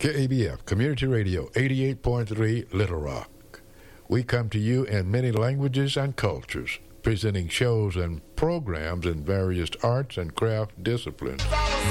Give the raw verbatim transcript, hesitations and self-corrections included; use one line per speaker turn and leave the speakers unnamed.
K A B F, Community Radio, eighty-eight point three, Little Rock. We come to you in many languages and cultures, presenting shows and programs in various arts and craft disciplines.